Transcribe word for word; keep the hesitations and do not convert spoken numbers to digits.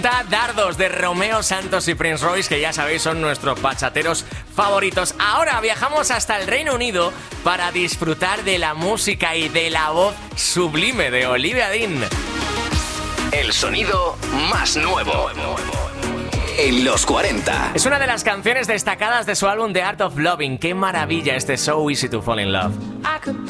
Dardos de Romeo Santos y Prince Royce, que ya sabéis son nuestros bachateros favoritos. Ahora viajamos hasta el Reino Unido para disfrutar de la música y de la voz sublime de Olivia Dean. El sonido más nuevo en los cuarenta. Es una de las canciones destacadas de su álbum The Art of Loving. ¡Qué maravilla este So Easy to Fall in Love!